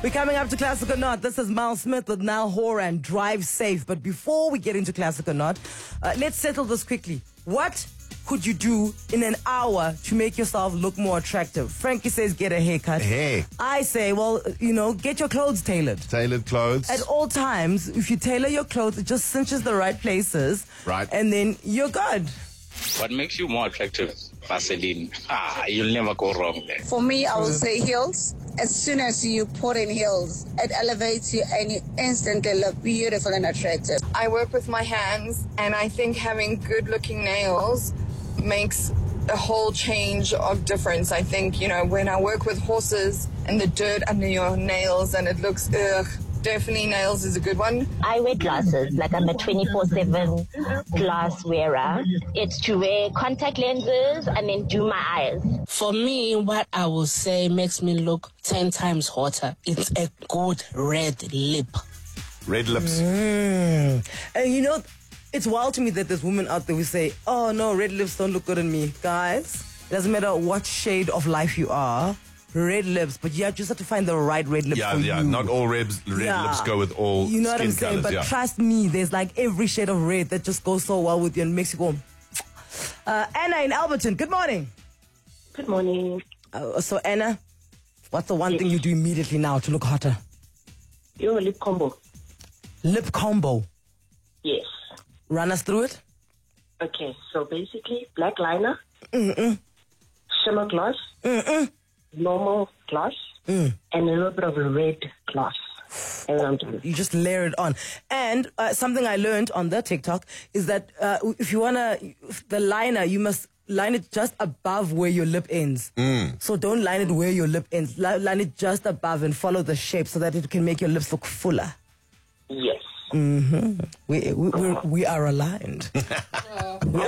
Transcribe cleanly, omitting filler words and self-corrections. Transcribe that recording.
We're coming up to Classic or Not. This is Mal Smith with Nal Horan. Drive safe. But before we get into Classic or Not, let's settle this quickly. What could you do in an hour to make yourself look more attractive? Frankie says get a haircut. Hey. I say, well, get your clothes tailored. Tailored clothes. At all times, if you tailor your clothes, it just cinches the right places. Right. And then you're good. What makes you more attractive? Vaseline. You'll never go wrong there. For me, I would say heels. As soon as you put in heels, it elevates you and you instantly look beautiful and attractive. I work with my hands, and I think having good-looking nails makes a whole change of difference. I think, when I work with horses and the dirt under your nails and it looks, definitely nails is a good one. I wear glasses, like I'm a 24/7 glass wearer. It's to wear contact lenses and then do my eyes. For me, what I will say makes me look 10 times hotter. It's a good red lip. Red lips. And it's wild to me that there's women out there who say, oh no, red lips don't look good on me. Guys, it doesn't matter what shade of life you are, red lips, but you just have to find the right red lip for you. Yeah, not all red lips go with all You know what skin I'm saying? colors. But trust me, there's like every shade of red that just goes so well with you and makes you go. Anna in Alberton, good morning. Good morning. So Anna, what's the one thing you do immediately now to look hotter? Your lip combo. Lip combo. Yes. Run us through it. Okay, so basically, black liner, shimmer gloss, normal gloss, and a little bit of a red gloss. You just layer it on. And something I learned on the TikTok is that if you the liner, you must line it just above where your lip ends. So don't line it where your lip ends. Line it just above and follow the shape so that it can make your lips look fuller. Yes. We are aligned.